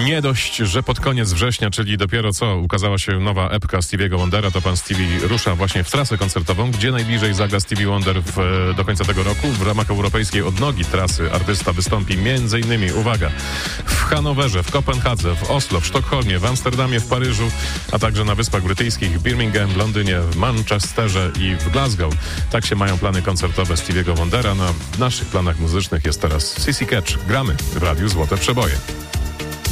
Nie dość, że pod koniec września, czyli dopiero co ukazała się nowa epka Stevie'ego Wondera, to pan Stevie rusza właśnie w trasę koncertową, gdzie najbliżej zagra Stevie Wonder do końca tego roku. W ramach europejskiej odnogi trasy artysta wystąpi m.in., uwaga, w Hanowerze, w Kopenhadze, w Oslo, w Sztokholmie, w Amsterdamie, w Paryżu, a także na Wyspach Brytyjskich, w Birmingham, w Londynie, w Manchesterze i w Glasgow. Tak się mają plany koncertowe Stevie'ego Wondera. No, w naszych planach muzycznych jest teraz CC Catch. Gramy w Radiu Złote Przeboje.